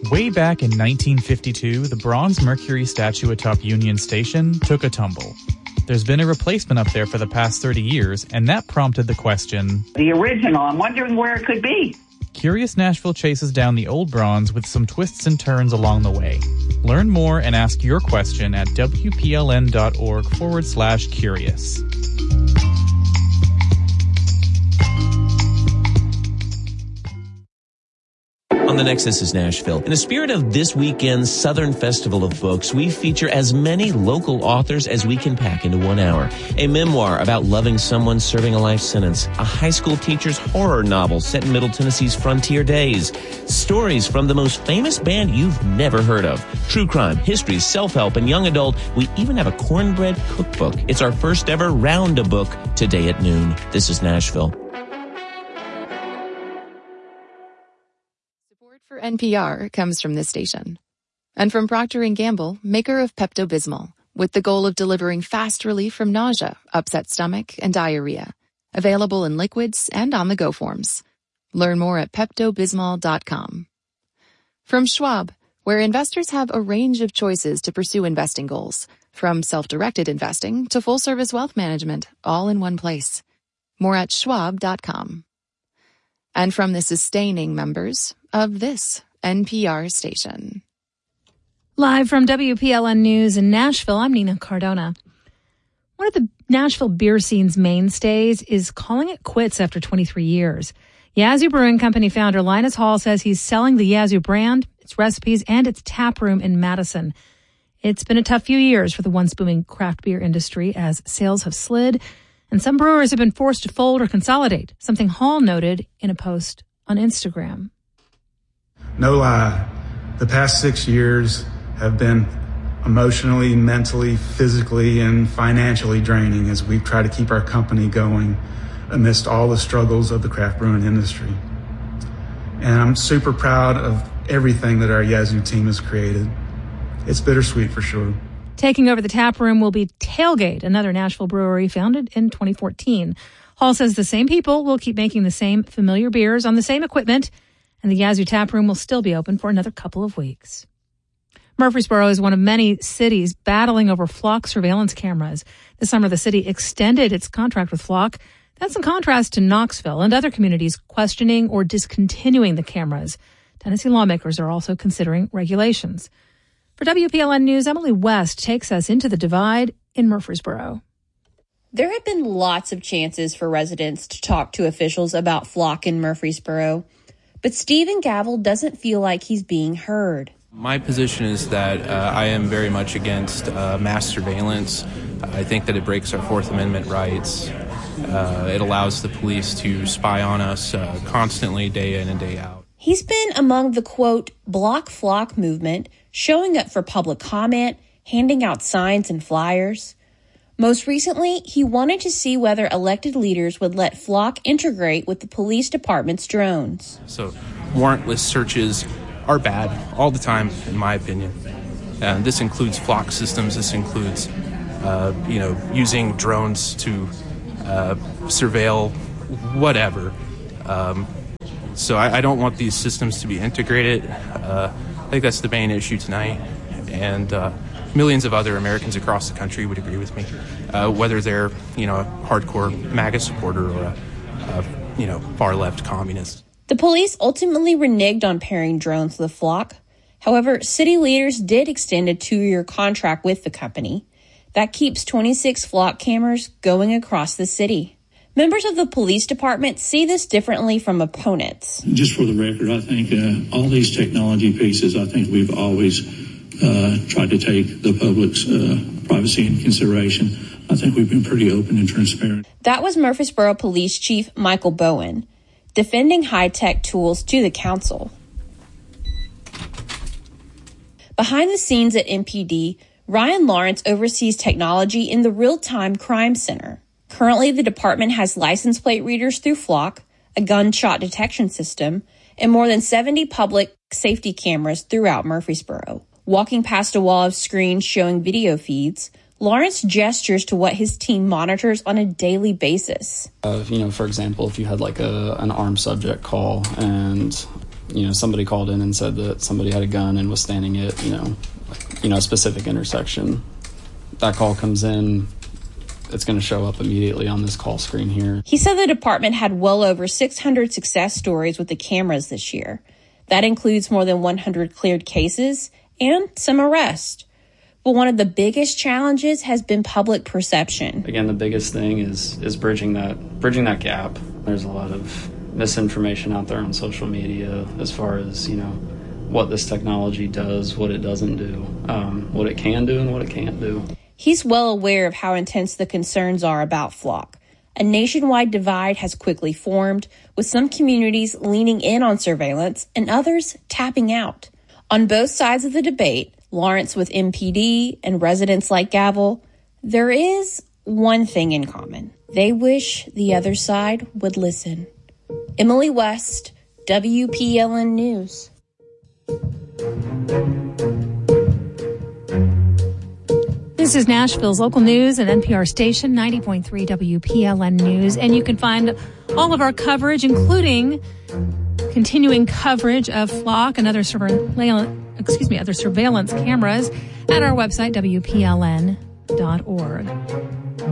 Way back in 1952, the bronze Mercury statue atop Union Station took a tumble. There's been a replacement up there for the past 30 years, and that prompted the question... The original, I'm wondering where it could be. Curious Nashville chases down the old bronze with some twists and turns along the way. Learn more and ask your question at wpln.org/curious. On the next, This is Nashville. In the spirit of this weekend's Southern Festival of Books, we feature as many local authors as we can pack into 1 hour. A memoir about loving someone serving a life sentence. A high school teacher's horror novel set in Middle Tennessee's frontier days. Stories from the most famous band you've never heard of. True crime, history, self-help, and young adult. We even have a cornbread cookbook. It's our first ever Round-a-Book today at noon. This is Nashville. For NPR comes from this station. And from Procter & Gamble, maker of Pepto-Bismol, with the goal of delivering fast relief from nausea, upset stomach, and diarrhea. Available in liquids and on-the-go forms. Learn more at PeptoBismol.com. From Schwab, where investors have a range of choices to pursue investing goals, from self-directed investing to full-service wealth management, all in one place. More at Schwab.com. And from the sustaining members of this NPR station. Live from WPLN News in Nashville, I'm Nina Cardona. One of the Nashville beer scene's mainstays is calling it quits after 23 years. Yazoo Brewing Company founder Linus Hall says he's selling the Yazoo brand, its recipes, and its tap room in Madison. It's been a tough few years for the once booming craft beer industry as sales have slid, and some brewers have been forced to fold or consolidate, something Hall noted in a post on Instagram. No lie, the past 6 years have been emotionally, mentally, physically, and financially draining as we've tried to keep our company going amidst all the struggles of the craft brewing industry. And I'm super proud of everything that our Yazoo team has created. It's bittersweet for sure. Taking over the tap room will be Tailgate, another Nashville brewery founded in 2014. Hall says the same people will keep making the same familiar beers on the same equipment, and the Yazoo tap room will still be open for another couple of weeks. Murfreesboro is one of many cities battling over Flock surveillance cameras. This summer, the city extended its contract with Flock. That's in contrast to Knoxville and other communities questioning or discontinuing the cameras. Tennessee lawmakers are also considering regulations. For WPLN News, Emily West takes us into the divide in Murfreesboro. There have been lots of chances for residents to talk to officials about Flock in Murfreesboro, but Stephen Gavel doesn't feel like he's being heard. My position is that I am very much against mass surveillance. I think that it breaks our Fourth Amendment rights. It allows the police to spy on us constantly, day in and day out. He's been among the, quote, Block Flock movement, showing up for public comment, handing out signs and flyers. Most recently, he wanted to see whether elected leaders would let Flock integrate with the police department's drones. So warrantless searches are bad all the time, in my opinion. This includes Flock systems. This includes, using drones to surveil whatever. So I don't want these systems to be integrated. I think that's the main issue tonight. And millions of other Americans across the country would agree with me, whether they're, a hardcore MAGA supporter or a far-left communist. The police ultimately reneged on pairing drones with Flock. However, city leaders did extend a 2-year contract with the company. That keeps 26 Flock cameras going across the city. Members of the police department see this differently from opponents. Just for the record, I think all these technology pieces, I think we've always tried to take the public's privacy into consideration. I think we've been pretty open and transparent. That was Murfreesboro Police Chief Michael Bowen, defending high-tech tools to the council. Behind the scenes at MPD, Ryan Lawrence oversees technology in the Real-Time Crime Center. Currently, the department has license plate readers through Flock, a gunshot detection system, and more than 70 public safety cameras throughout Murfreesboro. Walking past a wall of screens showing video feeds, Lawrence gestures to what his team monitors on a daily basis. For example, if you had like an armed subject call and somebody called in and said that somebody had a gun and was standing at, a specific intersection. That call comes in, it's going to show up immediately on this call screen here. He said the department had well over 600 success stories with the cameras this year. That includes more than 100 cleared cases and some arrests. But one of the biggest challenges has been public perception. Again, the biggest thing is bridging that gap. There's a lot of misinformation out there on social media as far as, what this technology does, what it doesn't do, what it can do and what it can't do. He's well aware of how intense the concerns are about Flock. A nationwide divide has quickly formed, with some communities leaning in on surveillance and others tapping out. On both sides of the debate, Lawrence with MPD and residents like Gavel, there is one thing in common. They wish the other side would listen. Emily West, WPLN News. This is Nashville's local news and NPR station, 90.3 WPLN News. And you can find all of our coverage, including continuing coverage of Flock and other surveillance cameras at our website, WPLN.org.